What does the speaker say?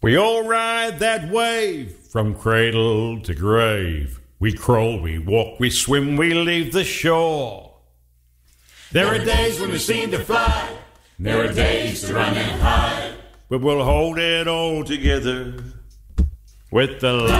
We all ride that wave from cradle to grave. We crawl, we walk, we swim, we leave the shore. There are days when we seem to fly, there are days to run and hide, but we'll hold it all together with the light.